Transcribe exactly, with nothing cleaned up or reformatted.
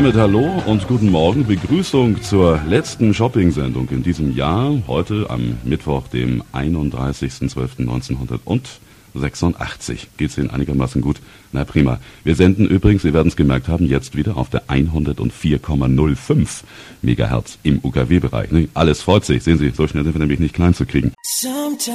damit hallo und guten Morgen. Begrüßung zur letzten Shopping-Sendung in diesem Jahr. Heute am Mittwoch, dem einunddreißigsten zwölften neunzehnhundertsechsundachtzig. Geht's Ihnen einigermaßen gut? Na prima. Wir senden übrigens, Sie werden es gemerkt haben, jetzt wieder auf der hundertvier Komma null fünf Megahertz im U K W-Bereich. Alles freut sich. Sehen Sie, so schnell sind wir nämlich nicht klein zu kriegen.